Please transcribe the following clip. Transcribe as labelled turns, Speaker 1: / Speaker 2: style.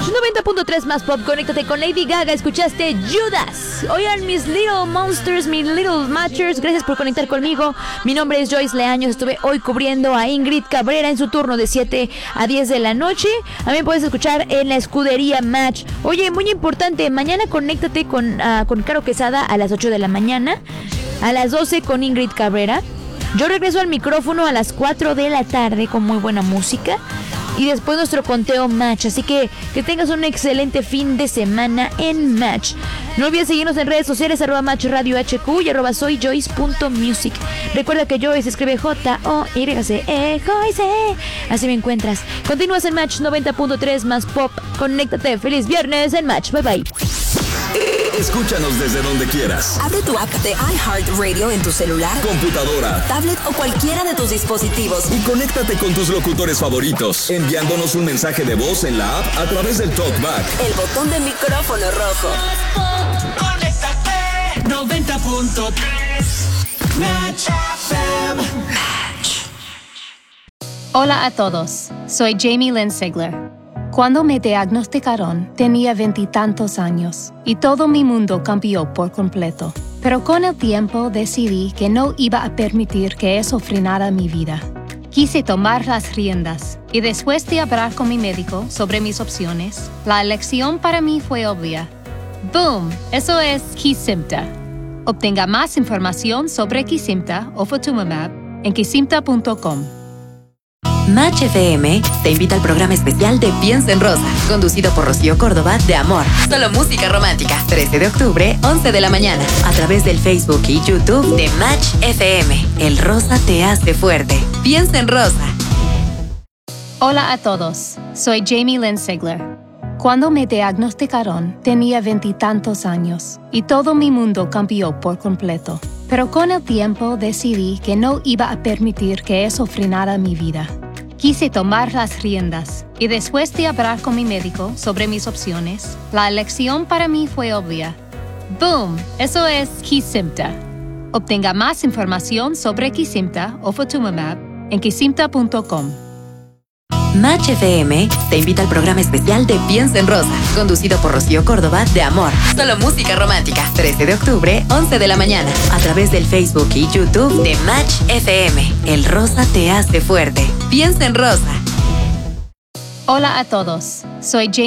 Speaker 1: 90.3 más pop, conéctate con Lady Gaga. Escuchaste Judas. Oigan, mis Little Monsters, mis Little Matchers, gracias por conectar conmigo. Mi nombre es Joyce Leaños. Estuve hoy cubriendo a Ingrid Cabrera en su turno de 7 a 10 de la noche. También puedes escuchar en la escudería Match. Oye, muy importante, mañana conéctate con Caro Quesada a las 8 de la mañana. A las 12 con Ingrid Cabrera. Yo regreso al micrófono a las 4 de la tarde con muy buena música. Y después nuestro conteo Match. Así que tengas un excelente fin de semana en Match. No olvides seguirnos en redes sociales, @Match Radio HQ y @soyjoyce.music. Recuerda que Joyce se escribe Joyce, Joyce. Así me encuentras. Continúas en Match 90.3 más pop. Conéctate. Feliz viernes en Match. Bye bye.
Speaker 2: Escúchanos desde donde quieras.
Speaker 3: Abre tu app de iHeartRadio en tu celular,
Speaker 2: computadora,
Speaker 3: tablet o cualquiera de tus dispositivos.
Speaker 2: Y conéctate con tus locutores favoritos, enviándonos un mensaje de voz en la app a través del TalkBack.
Speaker 3: El botón de micrófono rojo.
Speaker 4: Conéctate 90.3 Match FM.
Speaker 5: Hola a todos, soy Jamie Lynn Sigler. Cuando me diagnosticaron, tenía 20 y tantos años y todo mi mundo cambió por completo. Pero con el tiempo decidí que no iba a permitir que eso frenara mi vida. Quise tomar las riendas y después de hablar con mi médico sobre mis opciones, la elección para mí fue obvia. ¡Boom! Eso es Kesimpta. Obtenga más información sobre Kesimpta o Ofatumumab en kesimpta.com.
Speaker 3: Match FM te invita al programa especial de Piensa en Rosa, conducido por Rocío Córdoba de Amor. Solo música romántica. 13 de octubre, 11 de la mañana. A través del Facebook y YouTube de Match FM. El rosa te hace fuerte. Piensa en Rosa.
Speaker 5: Hola a todos, soy Jamie Lynn Sigler. Cuando me diagnosticaron, tenía 20 y tantos años y todo mi mundo cambió por completo. Pero con el tiempo decidí que no iba a permitir que eso frenara mi vida. Quise tomar las riendas y después de hablar con mi médico sobre mis opciones, la elección para mí fue obvia. ¡Boom! Eso es Kesimpta. Obtenga más información sobre Kesimpta o Ofatumumab en kesimpta.com.
Speaker 3: Match FM te invita al programa especial de Piensa en Rosa, conducido por Rocío Córdoba de Amor. Solo música romántica. 13 de octubre, 11 de la mañana. A través del Facebook y YouTube de Match FM. El rosa te hace fuerte. Piensa en Rosa.
Speaker 5: Hola a todos, soy Jamie